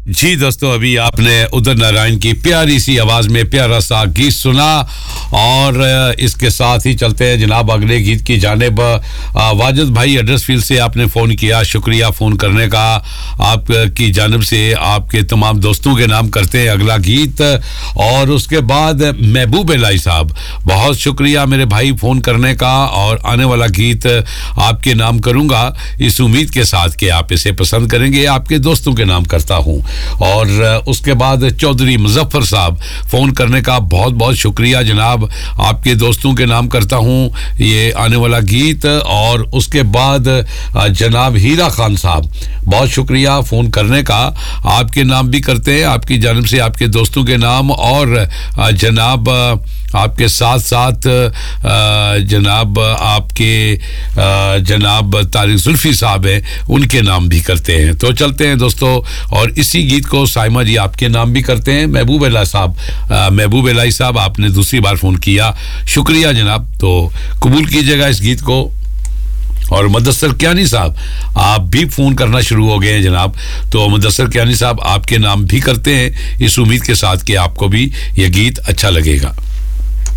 जी दोस्तों, अभी आपने उदित नारायण की प्यारी सी आवाज में प्यारा सा गीत सुना और इसके साथ ही चलते हैं जनाब अगले गीत की जानिब। वाजिद भाई एड्रेसफील्ड से आपने फ़ोन किया, शुक्रिया फ़ोन करने का। आपकी जानिब से आपके तमाम दोस्तों के नाम करते हैं अगला गीत। और उसके बाद महबूब इलाही साहब, बहुत शुक्रिया मेरे भाई फ़ोन करने का, और आने वाला गीत आपके नाम करूँगा इस उम्मीद के साथ कि आप इसे पसंद करेंगे। आपके दोस्तों के नाम करता हूँ। और उसके बाद चौधरी मुजफ्फर साहब, फ़ोन करने का बहुत बहुत शुक्रिया जनाब, आपके दोस्तों के नाम करता हूँ ये आने वाला गीत। और उसके बाद जनाब हीरा खान साहब, बहुत शुक्रिया फ़ोन करने का, आपके नाम भी करते हैं, आपकी जानिब से आपके दोस्तों के नाम। और जनाब आपके साथ साथ जनाब आपके जनाब तारिक जुल्फी साहब हैं, उनके नाम भी करते हैं। तो चलते हैं दोस्तों, और इसी गीत को साइमा जी आपके नाम भी करते हैं। महबूब इलाही साहब, महबूब इलाही साहब आपने दूसरी बार फ़ोन किया, शुक्रिया जनाब, तो कबूल कीजिएगा इस गीत को। और मुदस्सर कियानी साहब, आप भी फ़ोन करना शुरू हो गए हैं जनाब, तो मुदस्सर कियानी साहब आपके नाम भी करते हैं इस उम्मीद के साथ कि आपको भी यह गीत अच्छा लगेगा।